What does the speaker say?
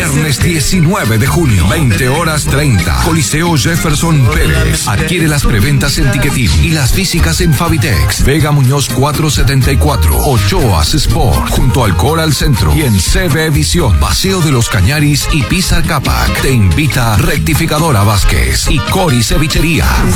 Viernes 19 de junio, 20 horas 30. Coliseo Jefferson Pérez. Adquiere las preventas en Ticketim y las físicas en Fabitex. Vega Muñoz 474. Ochoas Sport. Junto al Coral Centro. Y en CB Visión. Paseo de los Cañaris y Pizza Capac. Te invita Rectificadora Vázquez y Cori Cevichería.